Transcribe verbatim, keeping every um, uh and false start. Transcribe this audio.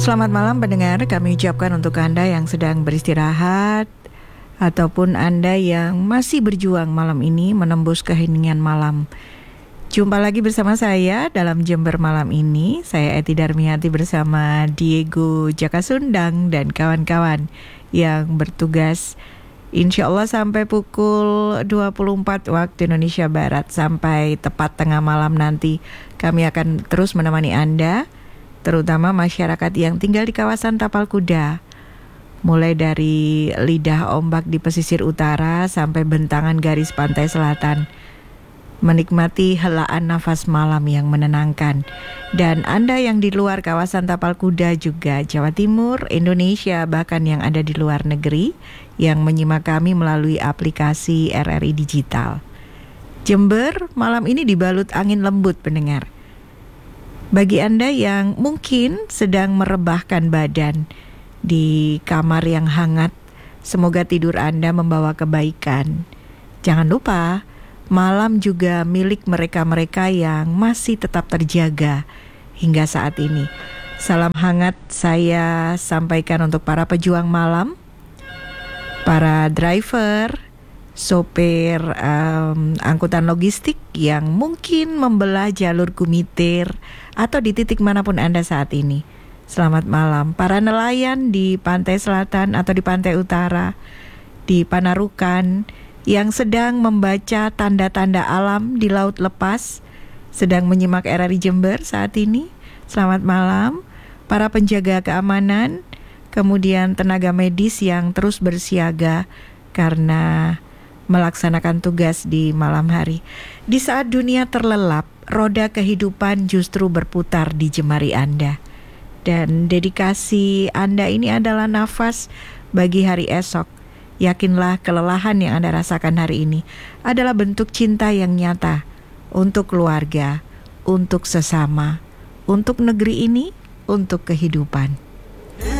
Selamat malam pendengar, kami ucapkan untuk Anda yang sedang beristirahat ataupun Anda yang masih berjuang malam ini menembus keheningan malam. Jumpa lagi bersama saya dalam Jember malam ini. Saya Eti Darmiati bersama Diego Jakasundang dan kawan-kawan yang bertugas insya Allah sampai pukul dua puluh empat waktu Indonesia Barat, sampai tepat tengah malam nanti. Kami akan terus menemani Anda, terutama masyarakat yang tinggal di kawasan Tapal Kuda, mulai dari lidah ombak di pesisir utara sampai bentangan garis pantai selatan, menikmati helaan nafas malam yang menenangkan. Dan Anda yang di luar kawasan Tapal Kuda juga, Jawa Timur, Indonesia, bahkan yang ada di luar negeri, yang menyimak kami melalui aplikasi R R I Digital. Jember malam ini dibalut angin lembut pendengar. Bagi Anda yang mungkin sedang merebahkan badan di kamar yang hangat, semoga tidur Anda membawa kebaikan. Jangan lupa, malam juga milik mereka-mereka yang masih tetap terjaga hingga saat ini. Salam hangat saya sampaikan untuk para pejuang malam, para driver, sopir um, angkutan logistik yang mungkin membelah jalur Gumitir atau di titik manapun Anda saat ini. Selamat malam. Para nelayan di pantai selatan atau di pantai utara, di Panarukan, yang sedang membaca tanda-tanda alam di laut lepas, sedang menyimak R R I Jember saat ini. Selamat malam. Para penjaga keamanan, kemudian tenaga medis yang terus bersiaga karena melaksanakan tugas di malam hari. Di saat dunia terlelap, roda kehidupan justru berputar di jemari Anda. Dan dedikasi Anda ini adalah nafas bagi hari esok. Yakinlah kelelahan yang Anda rasakan hari ini adalah bentuk cinta yang nyata untuk keluarga, untuk sesama, untuk negeri ini, untuk kehidupan.